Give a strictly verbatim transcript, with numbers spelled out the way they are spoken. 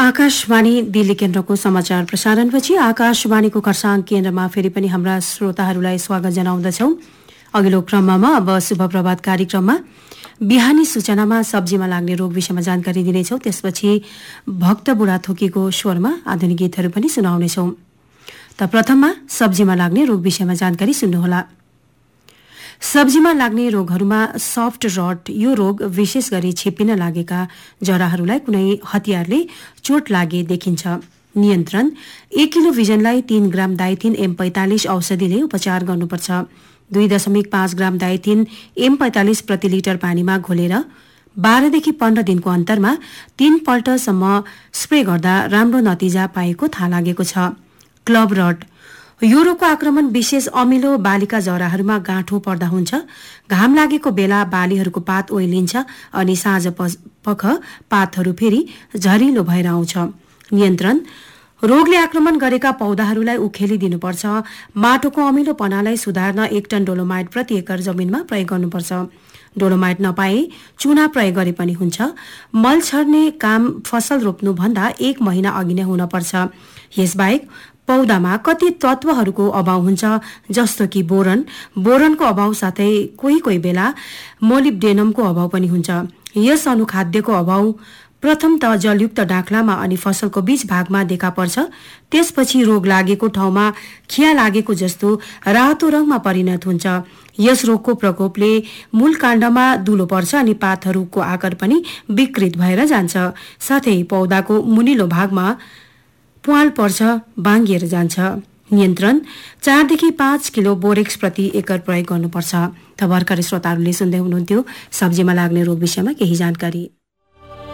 आकाशवाणी दिल्ली केन्द्रको समाचार प्रसारणपछि आकाशवाणीको खरसाङ केन्द्रमा फेरि पनि हाम्रा श्रोताहरूलाई स्वागत जनाउँदछौ। अघिल्लो क्रममा अब शुभ प्रभात कार्यक्रममा बिहानी सूचनामा सब्जीमा लाग्ने रोग विषयमा जानकारी दिनेछौ। त्यसपछि भक्त बुढाथोकीको स्वरमा आधुनिक गीतहरू पनि सुनाउनेछौ। त प्रथममा सब्जीमा लाग्ने रोग विषयमा जानकारी सुन्नुहोला। सब्जीमा लाग्ने रोगहरूमा सफ्ट रट यो रोग विशेष गरी छिप्पिन लागेका जराहरूलाई कुनै हतियारले चोट लागे देखिन्छ। नियन्त्रण एक किलो बिजनलाई तीन ग्राम दाइथिन एम पैंतालिस औषधिले उपचार गर्नुपर्छ। दुई दशमिक पाँच ग्राम दाइथिन एम पैंतालिस प्रति लिटर पानीमा घोलेर बाह्रदेखि पन्ध्र दिनको अन्तरमा तीन पल्टसम्म स्प्रे गर्दा राम्रो नतिजा पाएको थाहा लागेको छ। क्लब रट यो रोगको आक्रमण विशेष अमिलो बालीका जराहरूमा गाँठो पर्दा हुन्छ। घाम लागेको बेला बालीहरूको पात ओइलिन्छ अनि साँझ पख पातहरू फेरि झरिलो भएर आउँछ। नियन्त्रण रोगले आक्रमण गरेका पौधाहरूलाई उखेली दिनुपर्छ। माटोको अमिलोपनालाई सुधार्न एक टन डोलोमाइट प्रति एकर जमिनमा प्रयोग गर्नुपर्छ। डोलोमाइट नपाए चुना प्रयोग गरे पनि हुन्छ। मल छर्ने काम फसल रोप्नुभन्दा एक महिना अघि नै हुनपर्छ। यसबाहेक पौधामा कति तत्वहरूको अभाव हुन्छ, जस्तो कि बोरन बोरनको अभाव साथै कोही कोही बेला मोलिब्डेनमको अभाव पनि हुन्छ। यस अनुखाद्यको अभाव प्रथम त जलयुक्त डाँख्लामा अनि फसलको बीच भागमा देखा पर्छ। त्यसपछि रोग लागेको ठाउँमा खिया लागेको जस्तो रातो रङमा परिणत हुन्छ। यस रोगको प्रकोपले मूल काण्डमा दुलो पर्छ अनि पातहरूको आकार पनि विकृत भएर जान्छ। साथै पौधाको मुनिलो भागमा पुवाल पर्छ, बाङ्गिएर जान्छ। नियन्त्रण चारदेखि पाँच किलो बोरेक्स प्रति एकर प्रयोग गर्नुपर्छ। त भर्खरै श्रोताहरूले सुन्दै हुनुहुन्थ्यो सब्जीमा लाग्ने रोग विषयमा केही जानकारी।